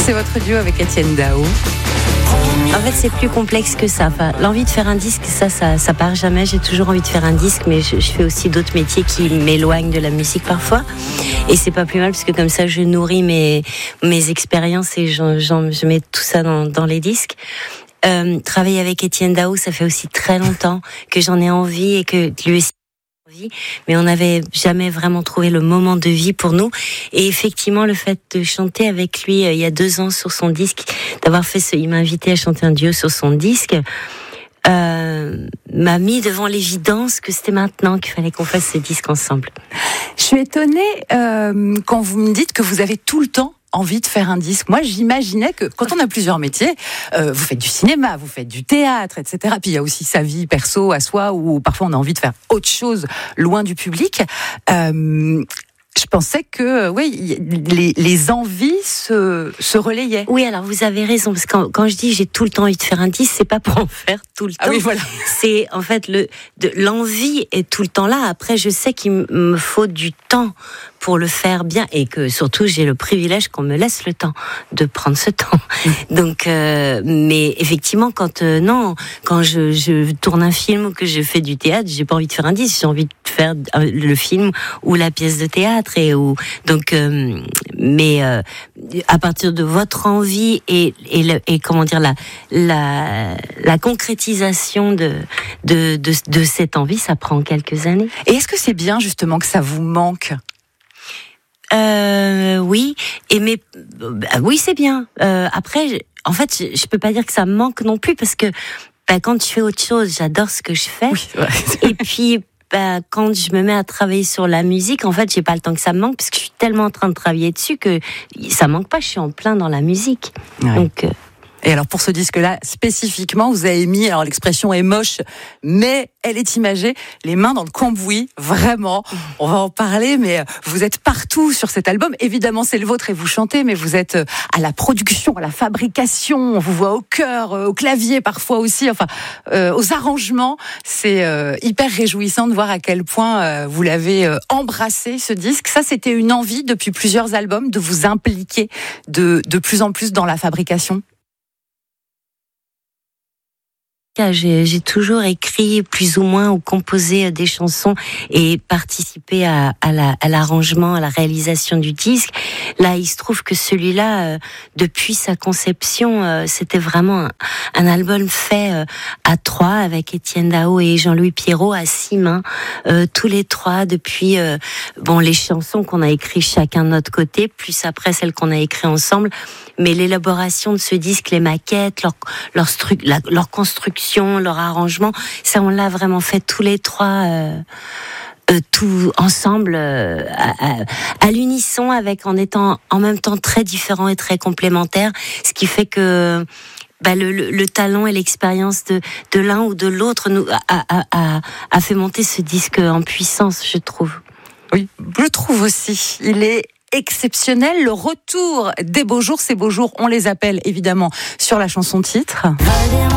C'est votre duo avec Etienne Dao. En fait, c'est plus complexe que ça. Enfin, l'envie de faire un disque, ça part jamais. J'ai toujours envie de faire un disque, mais je fais aussi d'autres métiers qui m'éloignent de la musique parfois. Et c'est pas plus mal, parce que comme ça, je nourris mes expériences et je mets tout ça dans les disques. Travailler avec Etienne Dao, ça fait aussi très longtemps que j'en ai envie et que lui aussi envie, mais on n'avait jamais vraiment trouvé le moment de vie pour nous. Et effectivement, le fait de chanter avec lui il y a 2 ans sur son disque, il m'a invité à chanter un duo sur son disque, m'a mis devant l'évidence que c'était maintenant qu'il fallait qu'on fasse ce disque ensemble. Je suis étonnée quand vous me dites que vous avez tout le temps envie de faire un disque. Moi, j'imaginais que quand on a plusieurs métiers, vous faites du cinéma, vous faites du théâtre, etc. Puis il y a aussi sa vie perso à soi, où parfois on a envie de faire autre chose loin du public. Je pensais que les envies se relayaient. Oui, alors vous avez raison, parce que quand je dis j'ai tout le temps envie de faire un disque, c'est pas pour en faire tout le temps. Ah oui, voilà. C'est en fait l'envie est tout le temps là. Après, je sais qu'il me faut du temps pour le faire bien, et que surtout j'ai le privilège qu'on me laisse le temps de prendre ce temps. Donc, mais effectivement, quand je tourne un film ou que je fais du théâtre, j'ai pas envie de faire un disque, j'ai envie de faire le film ou la pièce de théâtre. Mais à partir de votre envie et comment dire la concrétisation de cette envie, ça prend quelques années. Et est-ce que c'est bien justement que ça vous manque ? Oui, oui, c'est bien. Après, en fait, je peux pas dire que ça me manque non plus, parce que quand je fais autre chose, j'adore ce que je fais. Oui, ouais. Et puis quand je me mets à travailler sur la musique, en fait, j'ai pas le temps que ça me manque, parce que je suis tellement en train de travailler dessus que ça manque pas. Je suis en plein dans la musique. Ouais. Donc. Et alors pour ce disque-là, spécifiquement, vous avez mis, alors l'expression est moche, mais elle est imagée, les mains dans le cambouis, vraiment. On va en parler, mais vous êtes partout sur cet album. Évidemment, c'est le vôtre et vous chantez, mais vous êtes à la production, à la fabrication, on vous voit au chœur, au clavier parfois aussi, enfin, aux arrangements. C'est hyper réjouissant de voir à quel point vous l'avez embrassé, ce disque. Ça, c'était une envie depuis plusieurs albums de vous impliquer de plus en plus dans la fabrication. J'ai toujours écrit plus ou moins ou composé des chansons et participé à l'arrangement, à la réalisation du disque. Là, il se trouve que celui-là, depuis sa conception, c'était vraiment un album fait à 3 avec Etienne Dao et Jean-Louis Pierrot à 6 mains, tous les 3 depuis les chansons qu'on a écrites chacun de notre côté, plus après celles qu'on a écrites ensemble. Mais l'élaboration de ce disque, les maquettes, leur construction, leur arrangement, ça on l'a vraiment fait tous les 3 tout ensemble à l'unisson, en étant en même temps très différents et très complémentaires, ce qui fait que le talent et l'expérience de l'un ou de l'autre a fait monter ce disque en puissance, je trouve. Oui, je trouve aussi. Il est exceptionnel, le retour des beaux jours. Ces beaux jours, on les appelle évidemment sur la chanson titre.